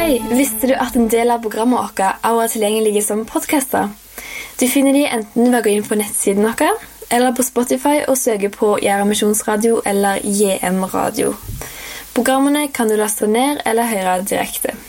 Hei, visste du at en del av programmet vårt også er tilgjengelige som podcaster? Du finner de enten ved å gå inn på nettsiden vår, eller på Spotify og søke på Gjæra Misjonsradio eller JM Radio. Programmene kan du laste ned eller høre direkte.